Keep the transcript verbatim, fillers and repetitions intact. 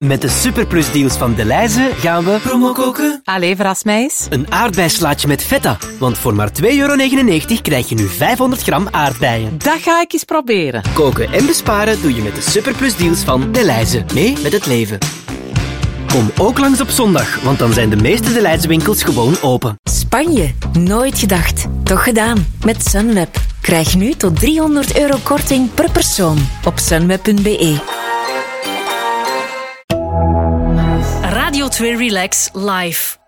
Met de superplusdeals van Delhaize gaan we promo koken. Allee, verras mij eens. Een aardbeislaatje met feta. Want voor maar twee euro negenennegentig krijg je nu vijfhonderd gram aardbeien. Dat ga ik eens proberen. Koken en besparen doe je met de superplusdeals van Delhaize. Mee met het leven. Kom ook langs op zondag, want dan zijn de meeste Delhaize winkels gewoon open. Spanje, nooit gedacht. Toch gedaan. Met Sunweb. Krijg nu tot driehonderd euro korting per persoon op sunweb punt be. Radio twee Relax Live.